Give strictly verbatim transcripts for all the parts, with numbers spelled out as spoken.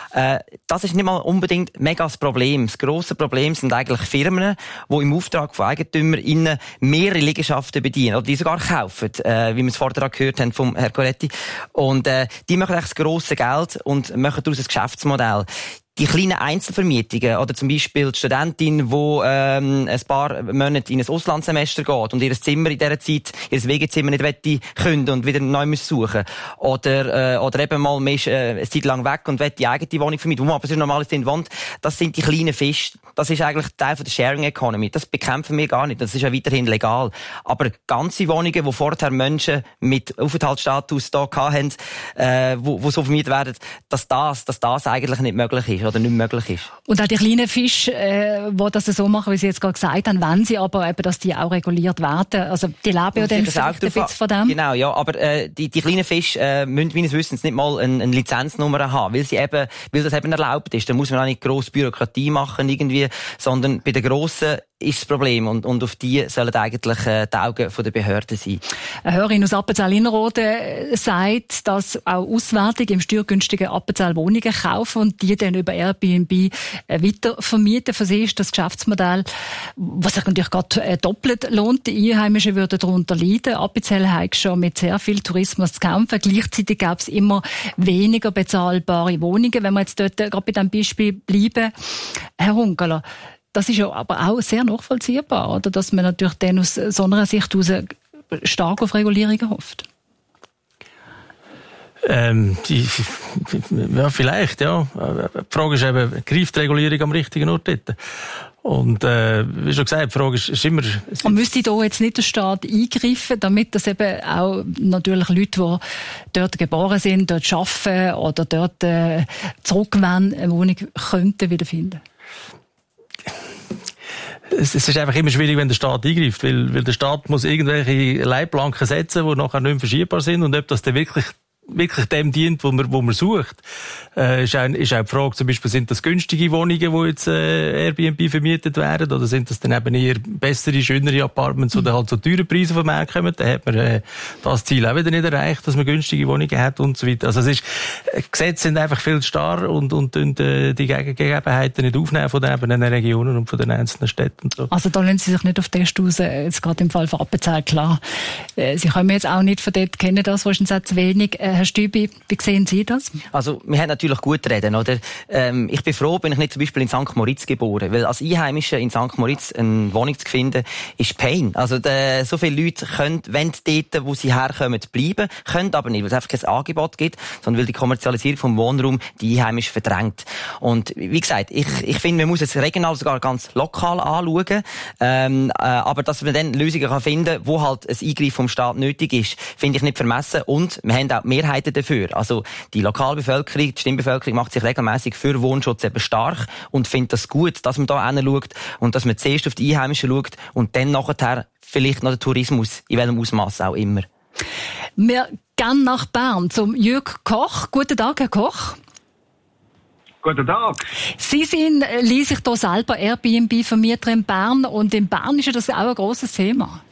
Äh, das ist nicht mal unbedingt mega das Problem. Das grosse Problem sind eigentlich Firmen, die im Auftrag von EigentümerInnen mehrere Liegenschaften bedienen oder die sogar kaufen, äh, wie wir es vorher gehört haben vom Herrn Coretti. Und äh, die machen eigentlich das grosse Geld und machen daraus ein Geschäftsmodell. Die kleinen Einzelvermietungen oder zum Beispiel die Studentin, die ähm, ein paar Monate in ein Auslandssemester geht und ihr Zimmer in dieser Zeit, ihr W G-Zimmer nicht wette künden und wieder neu muss suchen oder äh, oder eben mal man ist, äh, eine Zeit lang weg und will die eigene Wohnung vermieten, wo man aber so normal drin wohnt. Das sind die kleinen Fische. Das ist eigentlich Teil von der Sharing Economy. Das bekämpfen wir gar nicht. Das ist ja weiterhin legal. Aber ganze Wohnungen, wo vorher Menschen mit Aufenthaltsstatus da hatten, äh, wo, wo so vermietet werden, dass das, dass das eigentlich nicht möglich ist oder nicht möglich ist. Und auch die kleinen Fische, äh, die das so machen, wie Sie jetzt gerade gesagt haben, wenn sie aber eben, dass die auch reguliert werden. Also die leben ja dann vielleicht ein bisschen von dem. Genau, ja. Aber äh, die, die kleinen Fische äh, müssen meines Wissens nicht mal eine, eine Lizenznummer haben, weil sie eben, weil das eben erlaubt ist. Da muss man auch nicht grosse Bürokratie machen irgendwie, sondern bei den Grossen ist das Problem und, und auf die sollen eigentlich äh, die Augen der Behörden sein. Eine Hörerin aus Appenzell-Innerrhoden sagt, dass auch Auswärtige im steuergünstigen Appenzell Wohnungen kaufen und die dann über Airbnb äh, weitervermieten. Für sie ist das Geschäftsmodell, was sich natürlich gerade äh, doppelt lohnt. Die Einheimischen würden darunter leiden. Appenzell hat schon mit sehr viel Tourismus zu kämpfen. Gleichzeitig gäbe es immer weniger bezahlbare Wohnungen. Wenn wir jetzt dort äh, gerade bei diesem Beispiel bleiben, Herr Hunkeler, das ist ja aber auch sehr nachvollziehbar, oder? Dass man natürlich dann aus so einer Sicht aus stark auf Regulierungen hofft. Ähm, die, ja, vielleicht, ja. Die Frage ist eben, greift die Regulierung am richtigen Ort dort? Und, äh, wie schon gesagt, die Frage ist, ist immer... Und müsste da jetzt nicht der Staat eingreifen, damit das eben auch natürlich Leute, die dort geboren sind, dort arbeiten oder dort äh, zurückwollen, eine Wohnung könnten wiederfinden? Es ist einfach immer schwierig, wenn der Staat eingreift, weil, weil der Staat muss irgendwelche Leitplanken setzen, die nachher nicht mehr verschiebbar sind und ob das dann wirklich wirklich dem dient, wo man, wo man sucht. Äh, ist, auch, ist auch die Frage, zum Beispiel, sind das günstige Wohnungen, die jetzt äh, Airbnb vermietet werden, oder sind das dann eben eher bessere, schönere Apartments, die dann halt so teure Preise vom Markt kommen? Dann hat man äh, das Ziel auch wieder nicht erreicht, dass man günstige Wohnungen hat und so weiter. Also es ist, äh, Gesetze sind einfach viel starr und, und, und äh, die Gegebenheiten nicht aufnehmen von den, den Regionen und von den einzelnen Städten. Und so. Also da lassen Sie sich nicht auf den raus, jetzt gerade im Fall von Appenzell, klar. Äh, Sie kommen jetzt auch nicht von dort, kennen das wahrscheinlich zu wenig. Äh, Herr Stübi, wie sehen Sie das? Also, wir haben natürlich gut reden, oder? Ähm, ich bin froh, bin ich nicht zum Beispiel in Sankt Moritz geboren, weil als Einheimischer in Sankt Moritz eine Wohnung zu finden, ist Pain. Also, de, so viele Leute können, wenn dort, wo sie herkommen, bleiben, können aber nicht, weil es einfach kein Angebot gibt, sondern weil die Kommerzialisierung vom Wohnraum die Einheimischen verdrängt. Und, wie gesagt, ich, ich finde, man muss es regional sogar ganz lokal anschauen, ähm, äh, aber dass man dann Lösungen kann finden, wo halt ein Eingriff vom Staat nötig ist, finde ich nicht vermessen und wir haben auch Mehrheiten dafür. Also die Lokalbevölkerung, die Stimmbevölkerung macht sich regelmäßig für Wohnschutz eben stark und findet das gut, dass man da hinschaut und dass man zuerst auf die Einheimischen schaut und dann nachher vielleicht noch den Tourismus, in welchem Ausmaß auch immer. Wir gehen nach Bern zum Jürg Koch. Guten Tag, Herr Koch. Guten Tag. Sie sind, ließ sich da selber Airbnb-Vermieter in Bern und in Bern ist ja das auch ein grosses Thema.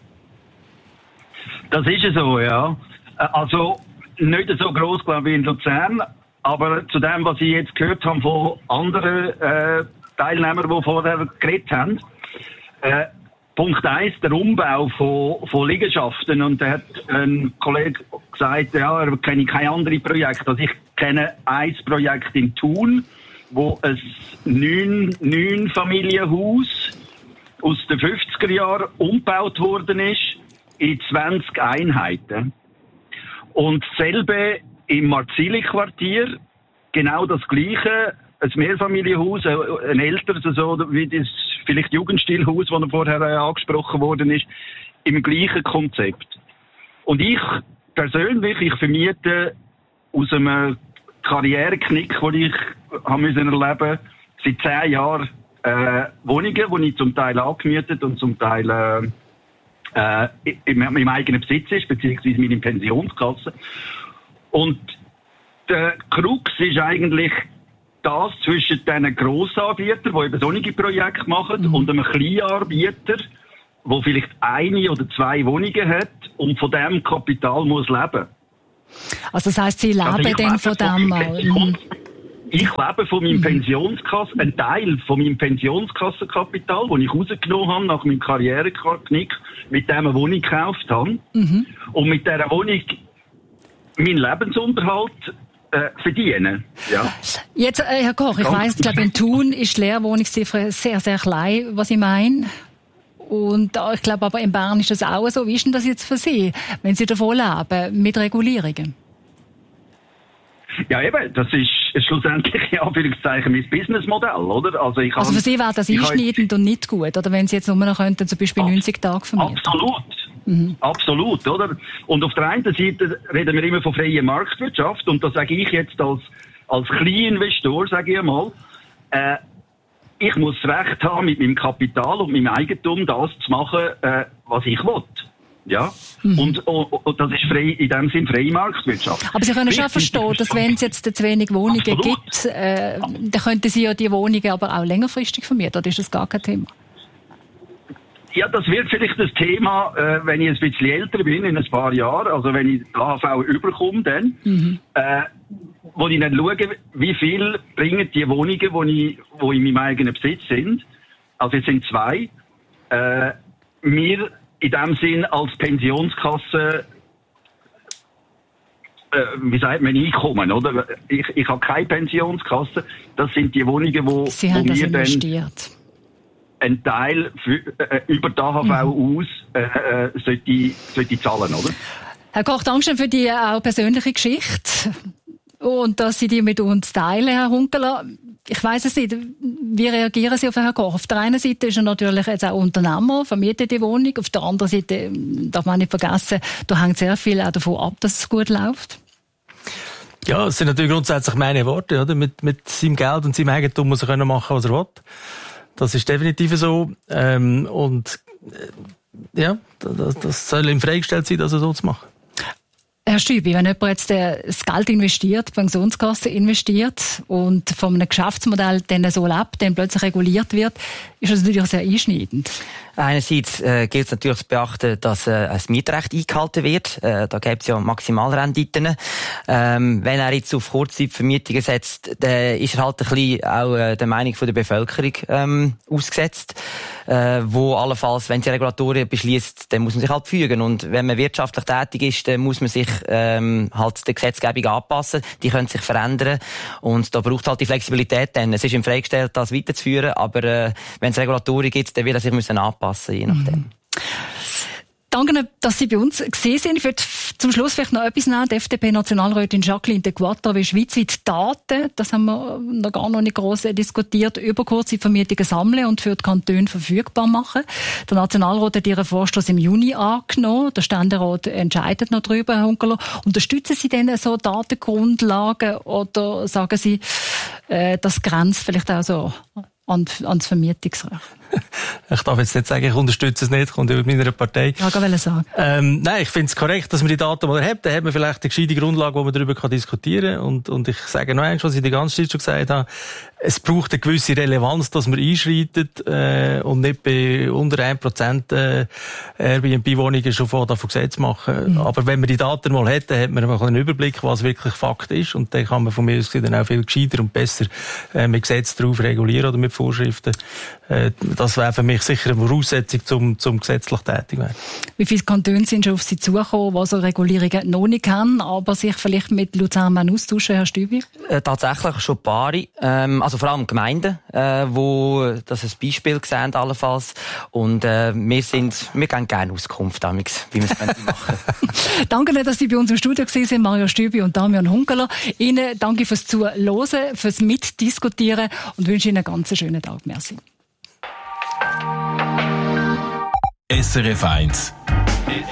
Das ist ja so, ja. Also nicht so gross, glaube ich, in Luzern, aber zu dem, was ich jetzt gehört habe von anderen äh, Teilnehmern, die vorher geredet haben. Äh, Punkt eins, der Umbau von, von Liegenschaften. Und da hat ein Kollege gesagt, ja, er kenne keine anderen Projekte. Also ich kenne ein Projekt in Thun, wo ein neun, neun Familienhaus aus den fünfziger Jahren umgebaut worden ist in zwanzig Einheiten. Und dasselbe im Marzili-Quartier, genau das Gleiche, ein Mehrfamilienhaus, ein älteres, so wie das vielleicht Jugendstilhaus, das vorher angesprochen worden ist, im gleichen Konzept. Und ich persönlich, ich vermiete aus einem Karriereknick, den ich habe müssen erleben, seit zehn Jahren äh, Wohnungen, die ich zum Teil angemietet und zum Teil äh, Äh, im, im eigenen Besitz ist, beziehungsweise meine Pensionskasse. Und der Krux ist eigentlich das zwischen diesen Grossanbietern, die eben solche Projekte machen, mhm. und einem Kleinanbieter, der vielleicht eine oder zwei Wohnungen hat und von diesem Kapital muss leben. Also das heisst, Sie leben also dann von dem mal? Ich lebe von meinem Pensionskassen, ein Teil von meinem Pensionskassenkapital, das ich rausgenommen habe nach meinem Karriereknick, mit dem eine Wohnung gekauft habe. Mhm. Und mit dieser Wohnung meinen Lebensunterhalt äh, verdienen. Ja. Jetzt, äh, Herr Koch, ich weiss, ich glaube, in Thun ist die Leerwohnungsziffer sehr, sehr klein, was ich meine. Und äh, ich glaube, aber in Bern ist das auch so. Wie ist denn das jetzt für Sie, wenn Sie davon leben, mit Regulierungen? Ja, eben, das ist schlussendlich, ja, Anführungszeichen, mein Businessmodell, oder? Also, ich also für Sie wäre das einschneidend und nicht gut, oder wenn Sie jetzt nur noch könnten, zum Beispiel neunzig Tage vermieten? Absolut. Mhm. Absolut, oder? Und auf der einen Seite reden wir immer von freier Marktwirtschaft, und da sage ich jetzt als, als Kleininvestor, sage ich einmal, äh, ich muss das Recht haben, mit meinem Kapital und meinem Eigentum das zu machen, äh, was ich will. Ja, mhm. und, und, und das ist frei, in dem Sinn freie Marktwirtschaft. Aber Sie können schon verstehen, dass wenn es jetzt zu wenig Wohnungen Absolut. gibt, äh, dann könnten Sie ja die Wohnungen aber auch längerfristig vermieten, oder ist das gar kein Thema? Ja, das wird vielleicht das Thema, äh, wenn ich ein bisschen älter bin, in ein paar Jahren, also wenn ich die A H V überkomme, dann, mhm. äh, wo ich dann schaue, wie viel bringen die Wohnungen, die ich, wo in meinem eigenen Besitz sind, also es sind zwei, äh, mir in dem Sinn als Pensionskasse, äh, wie sagt man, Einkommen, oder? Ich, ich habe keine Pensionskasse. Das sind die Wohnungen, wo, Sie haben wo das wir investiert. Dann einen Teil für, äh, über die A H V mhm. aus äh, äh, sollte, sollte zahlen, oder? Herr Koch, danke schön für die auch persönliche Geschichte und dass Sie die mit uns teilen, Herr Hunkeler. Ich weiss es nicht, wie reagieren Sie auf Herrn Koch? Auf der einen Seite ist er natürlich jetzt auch Unternehmer, vermietet die Wohnung. Auf der anderen Seite darf man nicht vergessen, da hängt sehr viel auch davon ab, dass es gut läuft. Ja, es sind natürlich grundsätzlich meine Worte, oder? Mit, mit seinem Geld und seinem Eigentum muss er können machen, was er will. Das ist definitiv so. Ähm, und äh, ja, das, das soll ihm freigestellt sein, das so zu machen. Herr Stübi, wenn jemand jetzt das Geld investiert, die Pensionskasse investiert und von einem Geschäftsmodell dann so lebt, dann plötzlich reguliert wird, ist das natürlich sehr einschneidend. Einerseits äh, gilt es natürlich zu beachten, dass äh, ein Mietrecht eingehalten wird. Äh, da gibt es ja Maximalrenditen. Ähm, wenn er jetzt auf Kurzzeitvermietungen setzt, dann ist er halt ein bisschen auch äh, der Meinung von der Bevölkerung ähm, ausgesetzt. Äh, wo allenfalls, wenn sie Regulatorien beschließt, dann muss man sich halt fügen. Und wenn man wirtschaftlich tätig ist, dann muss man sich ähm, halt der Gesetzgebung anpassen. Die können sich verändern. Und da braucht halt die Flexibilität dann. Es ist ihm freigestellt, das weiterzuführen. Aber äh, wenn es Regulatorien gibt, dann wird er sich müssen anpassen, je nachdem. Mhm. Danke, dass Sie bei uns gesehen sind. Ich würde zum Schluss vielleicht noch etwas nehmen. Die F D P-Nationalrätin Jacqueline de Quattro will schweizweit Daten, das haben wir noch gar noch nicht gross diskutiert, über Kurzzeitvermietungen sammeln und für die Kantone verfügbar machen. Der Nationalrat hat Ihren Vorstoß im Juni angenommen. Der Ständerat entscheidet noch darüber, Herr Hunkeler. Unterstützen Sie denn so Datengrundlagen oder sagen Sie, äh, das grenzt vielleicht auch so an, ans Vermietungsrecht? Ich darf jetzt nicht sagen, ich unterstütze es nicht, kommt über meiner Partei. Ja, ich wollte sagen. Ähm, nein, ich finde es korrekt, dass man die Daten mal hat. Dann hat man vielleicht eine gescheite Grundlage, wo man darüber diskutieren kann. Und, und ich sage noch eins, was ich die ganze Zeit schon gesagt habe. Es braucht eine gewisse Relevanz, dass man einschreitet, äh, und nicht bei unter ein Prozent äh, Airbnb-Wohnungen schon vor davon Gesetz machen. Mhm. Aber wenn man die Daten mal hat, dann hat man einen Überblick, was wirklich Fakt ist. Und dann kann man von mir aus dann auch viel gescheiter und besser äh, mit Gesetzen drauf regulieren oder mit Vorschriften. Äh, das wäre für mich sicher eine Voraussetzung zum, zum gesetzlich tätig werden. Wie viele Kantone sind schon auf Sie zugekommen, die so Regulierungen noch nicht haben, aber sich vielleicht mit Luzern austauschen, Herr Stübi? Äh, tatsächlich schon ein paar, ähm, also vor allem Gemeinden, äh, wo das ein Beispiel sehen, allenfalls. Und äh, wir sind, wir geben gerne Auskunft, damals, wie wir es machen können. Danke, dass Sie bei uns im Studio waren, Mario Stübi und Damian Hunkeler. Ihnen danke fürs Zuhören, fürs Mitdiskutieren und wünsche Ihnen einen ganz schönen Tag. Merci. S R F eins